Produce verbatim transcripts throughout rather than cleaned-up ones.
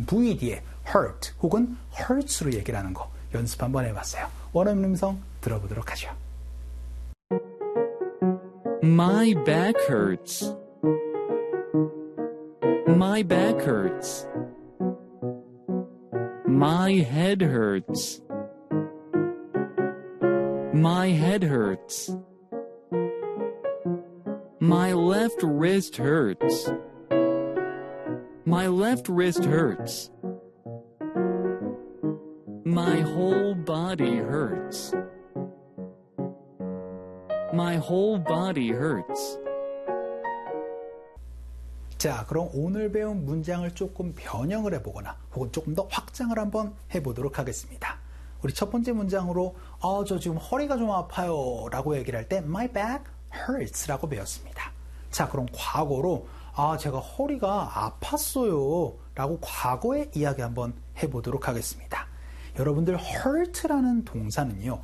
부위 뒤에 hurt 혹은 hurts로 얘기를 하는 거 연습 한번 해봤어요. 원어민 음성 들어보도록 하죠. My back hurts. My back hurts. My head hurts. My head hurts. My left wrist hurts. My left wrist hurts. My whole body hurts. My whole body hurts. 자, 그럼 오늘 배운 문장을 조금 변형을 해보거나 혹은 조금 더 확장을 한번 해보도록 하겠습니다. 우리 첫 번째 문장으로 아, 저 지금 허리가 좀 아파요 라고 얘기를 할 때 My back hurts 라고 배웠습니다. 자, 그럼 과거로 아, 제가 허리가 아팠어요 라고 과거의 이야기 한번 해보도록 하겠습니다. 여러분들 hurt라는 동사는요,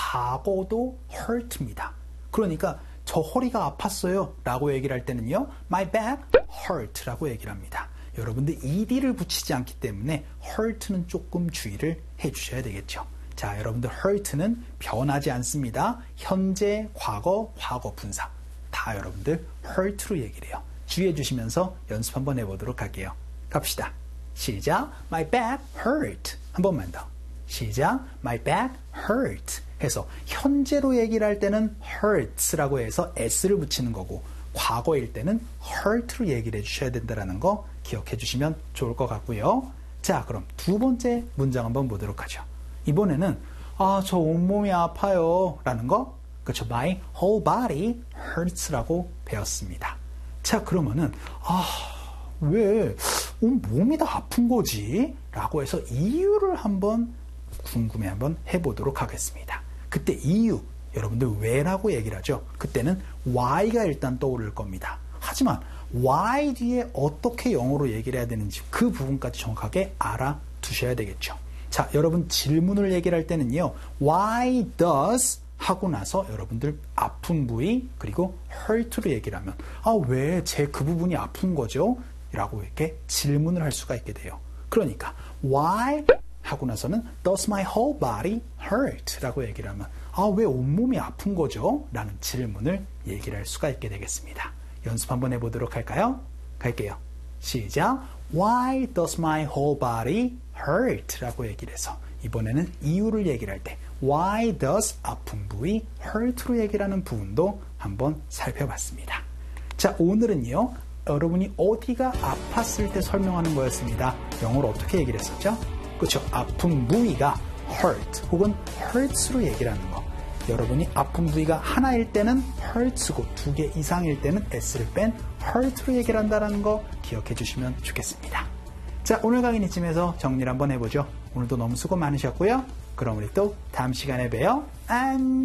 과거도 hurt입니다. 그러니까 저 허리가 아팠어요 라고 얘기를 할 때는요, My back hurt 라고 얘기를 합니다. 여러분들 ed를 붙이지 않기 때문에 hurt는 조금 주의를 해주셔야 되겠죠. 자, 여러분들 hurt는 변하지 않습니다. 현재, 과거, 과거 분사 다 여러분들 hurt로 얘기를 해요. 주의해 주시면서 연습 한번 해보도록 할게요. 갑시다. 시작. My back hurt. 한 번만 더. 시작. My back hurt 해서 현재로 얘기를 할 때는 hurts라고 해서 s를 붙이는 거고 과거일 때는 hurt로 얘기를 해주셔야 된다는 거 기억해 주시면 좋을 것 같고요. 자, 그럼 두 번째 문장 한번 보도록 하죠. 이번에는 아, 저 온몸이 아파요 라는 거, 그렇죠. My whole body hurts라고 배웠습니다. 자, 그러면은 아, 왜 온몸이 다 아픈 거지? 라고 해서 이유를 한번 궁금해 한번 해보도록 하겠습니다. 그때 이유, 여러분들 왜라고 얘기를 하죠. 그때는 why가 일단 떠오를 겁니다. 하지만 why 뒤에 어떻게 영어로 얘기를 해야 되는지 그 부분까지 정확하게 알아두셔야 되겠죠. 자, 여러분 질문을 얘기를 할 때는요, why does 하고 나서 여러분들 아픈 부위 그리고 hurt로 얘기를 하면 아, 왜 제 그 부분이 아픈 거죠? 라고 이렇게 질문을 할 수가 있게 돼요. 그러니까 why 하고 나서는 does my whole body hurt? 라고 얘기를 하면 아, 왜 온몸이 아픈 거죠? 라는 질문을 얘기를 할 수가 있게 되겠습니다. 연습 한번 해보도록 할까요? 갈게요. 시작. Why does my whole body hurt? 라고 얘기를 해서 이번에는 이유를 얘기를 할 때 Why does 아픈 부위 hurt로 얘기를 하는 부분도 한번 살펴봤습니다. 자, 오늘은요, 여러분이 어디가 아팠을 때 설명하는 거였습니다. 영어로 어떻게 얘기를 했었죠? 그렇죠. 아픈 부위가 hurt 혹은 hurts로 얘기를 하는 거. 여러분이 아픈 부위가 하나일 때는 hurts고 두 개 이상일 때는 s를 뺀 hurt로 얘기를 한다는 거 기억해 주시면 좋겠습니다. 자, 오늘 강의는 이쯤에서 정리를 한번 해보죠. 오늘도 너무 수고 많으셨고요. 그럼 우리 또 다음 시간에 봬요. 안녕.